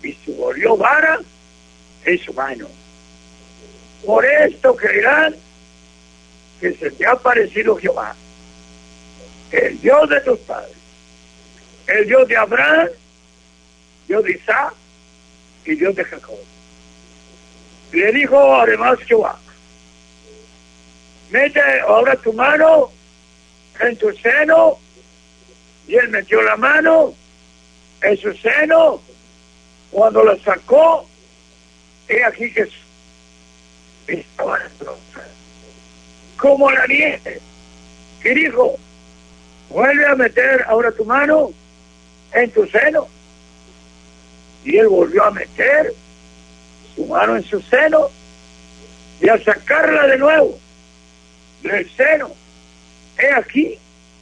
y se volvió vara en su mano. Por esto creerán que se te ha aparecido Jehová, el Dios de tus padres, el Dios de Abraham, Dios de Isaac y Dios de Jacob. Le dijo además Jehová: mete ahora tu mano en tu seno. Y él metió la mano en su seno. Cuando la sacó, he aquí que estaba como la nieve. Y dijo: vuelve a meter ahora tu mano en tu seno. Y él volvió a meter su mano en su seno, y al sacarla de nuevo del seno, he aquí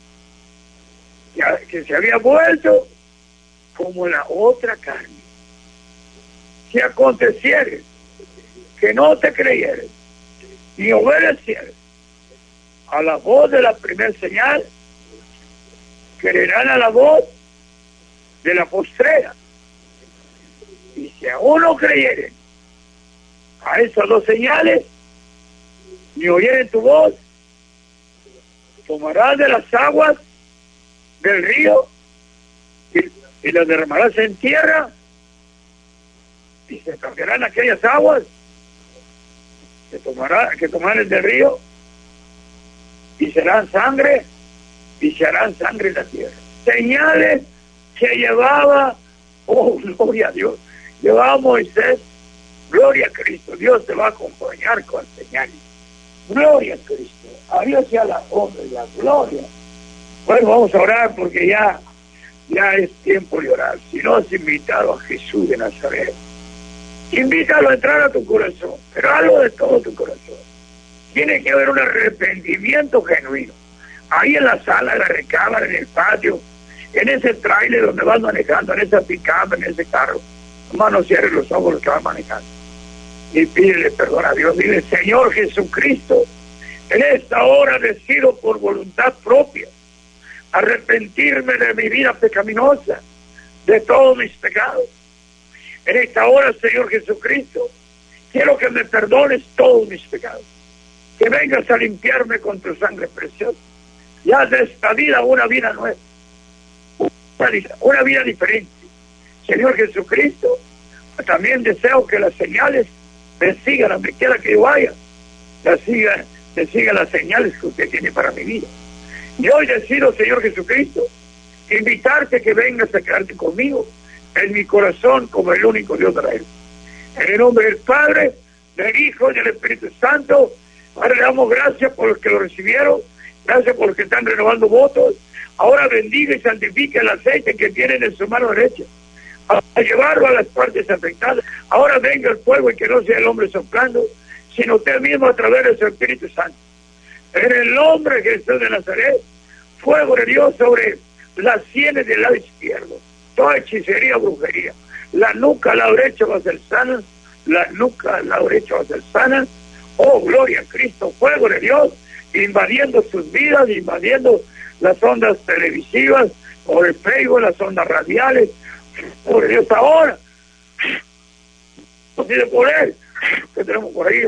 que se había vuelto como la otra carne. Si aconteciere que no te creyeres ni obedecieres a la voz de la primer señal, creerán a la voz de la postrera. Y si aún no creyeren a esas dos señales, ni oyeren tu voz, tomarás de las aguas del río y las derramarás en tierra, y se cambiarán aquellas aguas que tomarán del río, y serán sangre, y se harán sangre en la tierra. Señales que llevaba, oh gloria a Dios, llevaba Moisés. Gloria a Cristo. Dios te va a acompañar con señales. Gloria a Cristo. A Dios sea la honra y la gloria. Bueno, vamos a orar porque ya es tiempo de orar. Si no has invitado a Jesús de Nazaret, invítalo a entrar a tu corazón, pero hazlo de todo tu corazón. Tiene que haber un arrepentimiento genuino. Ahí en la sala de la recámara, en el patio, en ese tráiler donde vas manejando, en esa pick-up, en ese carro. Hermano, cierre los ojos los que vas manejando y pídele perdón a Dios. Dile: Señor Jesucristo, en esta hora decido por voluntad propia arrepentirme de mi vida pecaminosa, de todos mis pecados. En esta hora, Señor Jesucristo, quiero que me perdones todos mis pecados, que vengas a limpiarme con tu sangre preciosa y haz de esta vida una vida nueva, una vida diferente. Señor Jesucristo, también deseo que las señales me sigan donde quiera que yo vaya, me sigan las señales que usted tiene para mi vida. Y hoy decido, Señor Jesucristo, invitarte que vengas a quedarte conmigo en mi corazón como el único Dios de Israel. En el nombre del Padre, del Hijo y del Espíritu Santo. Ahora le damos gracias por los que lo recibieron, gracias por los que están renovando votos. Ahora bendiga y santifica el aceite que tienen en su mano derecha, a llevarlo a las partes afectadas. Ahora venga el fuego y que no sea el hombre soplando, sino usted mismo a través de su Espíritu Santo. En el nombre de Jesús de Nazaret, fuego de Dios sobre las sienes del lado izquierdo, toda hechicería, brujería. La nuca, la derecha va a ser sana, la nuca, la derecha va a ser sana. Oh, gloria a Cristo, fuego de Dios, invadiendo sus vidas, invadiendo las ondas televisivas, por el Facebook, las ondas radiales. Por Dios, ahora, no tiene poder que tenemos por ahí.